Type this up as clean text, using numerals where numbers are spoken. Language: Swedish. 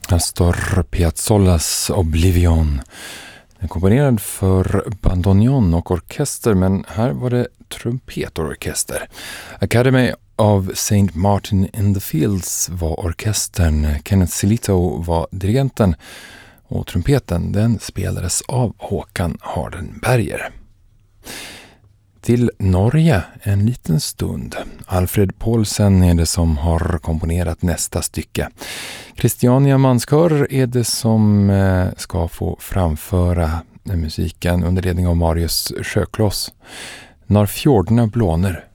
Astor Piazzolas Oblivion. Den är komponerad för bandoneon och orkester, men här var det trumpetorkester. Academy of St. Martin in the Fields var orkestern, Kenneth Silito var dirigenten och trumpeten den spelades av Håkan Hardenberger. Till Norge en liten stund. Alfred Paulsen är det som har komponerat nästa stycke. Christiania Manskör är det som ska få framföra musiken under ledning av Marius Sjökloss. När fjordarna blåner